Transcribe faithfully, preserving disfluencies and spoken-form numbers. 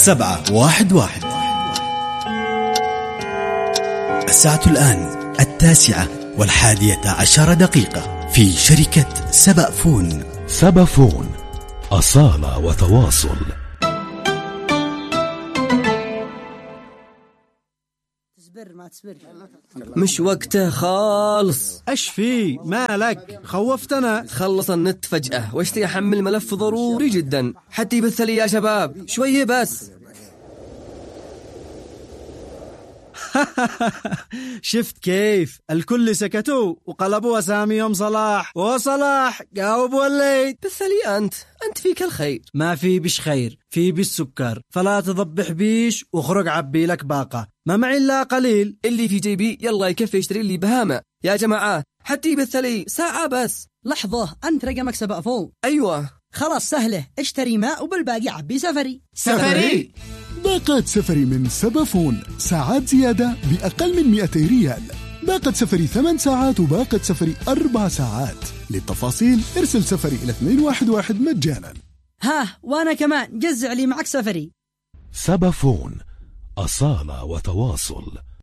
سبعة واحد واحد. الساعة الآن التاسعة والحادية عشر دقيقة في شركة سبأفون. سبأفون، أصالة وتواصل. تصبر ما تصبر، مش وقته خالص. ايش في مالك؟ خوفتنا. خلص النت فجأة واشتي احمل ملف ضروري جدا حتى يبث لي يا شباب شوية بس. شفت كيف الكل سكتوا وقلبوا أساميهم صلاح وصلاح جاوب وليت. بث لي أنت أنت فيك الخير. ما في بش خير، في بش سكر، فلا تضبح بيش وخرج عبي لك باقة، ما معي إلا قليل. اللي في جيبي يلا يكفي يشتري لي بهامة يا جماعة حتى يبث لي ساعة بس. لحظة، أنت رقمك سبأفون؟ أيوة خلاص سهلة، اشتري ماء وبالباقي عبي سفري. سفري باقات سفري من سبأفون، ساعات زيادة بأقل من مئتي ريال. باقة سفري ثمان ساعات وباقة سفري أربع ساعات. للتفاصيل ارسل سفري إلى اثنين واحد واحد مجانا. ها وأنا كمان جزع لي معك سفري. سبأفون، أصالة وتواصل.